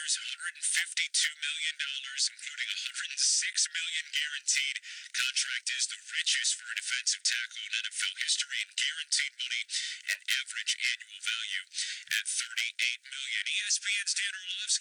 There's $152 million, including $106 million guaranteed. Contract is the richest for a defensive tackle in NFL history in guaranteed money and average annual value at $38 million. ESPN's Dan Orlovsky